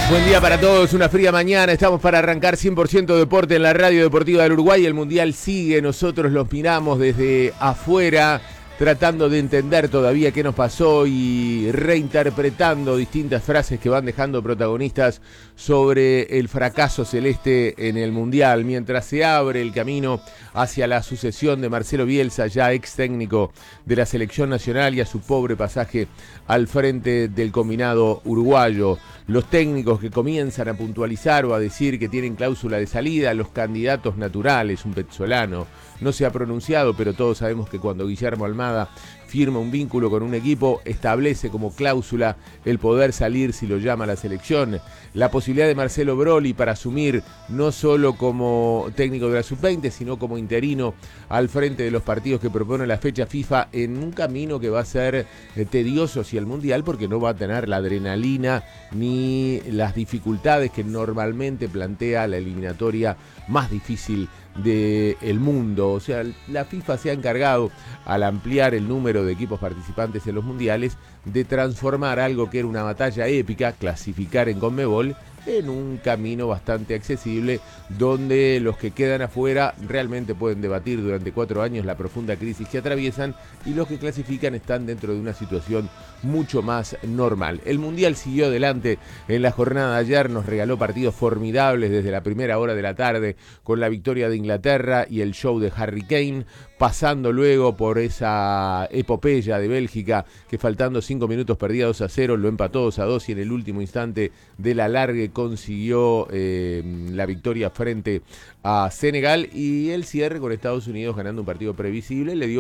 Buen día para todos, una fría mañana, estamos para arrancar 100% deporte en la radio deportiva del Uruguay, el Mundial sigue, nosotros los miramos desde afuera, tratando de entender todavía qué nos pasó y reinterpretando distintas frases que van dejando protagonistas sobre el fracaso celeste en el Mundial, mientras se abre el camino hacia la sucesión de Marcelo Bielsa, ya ex técnico de la selección nacional, y a su pobre pasaje al frente del combinado uruguayo. Los técnicos que comienzan a puntualizar o a decir que tienen cláusula de salida, los candidatos naturales, un pezzolano, no se ha pronunciado, pero todos sabemos que cuando Guillermo Almada firma un vínculo con un equipo, establece como cláusula el poder salir si lo llama la selección. La posibilidad de Marcelo Broly para asumir no solo como técnico de la sub-20, sino como interino al frente de los partidos que propone la fecha FIFA, en un camino que va a ser tedioso hacia el Mundial, porque no va a tener la adrenalina ni las dificultades que normalmente plantea la eliminatoria más difícil del mundo. O sea, la FIFA se ha encargado, al ampliar el número de equipos participantes en los mundiales, de transformar algo que era una batalla épica, clasificar en Conmebol, en un camino bastante accesible, donde los que quedan afuera realmente pueden debatir durante 4 años la profunda crisis que atraviesan, y los que clasifican están dentro de una situación mucho más normal. El Mundial siguió adelante en la jornada de ayer, nos regaló partidos formidables desde la primera hora de la tarde, con la victoria de Inglaterra y el show de Harry Kane, pasando luego por esa epopeya de Bélgica, que faltando 5 minutos perdía 2-0, lo empató 2-2 y en el último instante del alargue consiguió la victoria frente a Senegal, y el cierre con Estados Unidos ganando un partido previsible le dio